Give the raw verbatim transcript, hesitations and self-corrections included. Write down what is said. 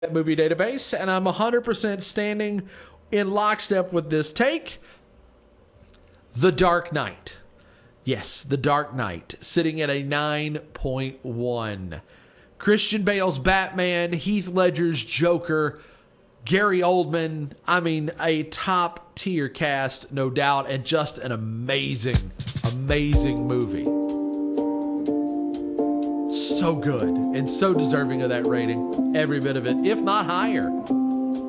Movie Database, and I'm one hundred percent standing in lockstep with this take. The Dark Knight. Yes, The Dark Knight, sitting at a nine point one. Christian Bale's Batman, Heath Ledger's Joker, Gary Oldman. I mean, a top-tier cast, no doubt, and just an amazing, amazing movie. So good and so deserving of that rating. Every bit of it, if not higher.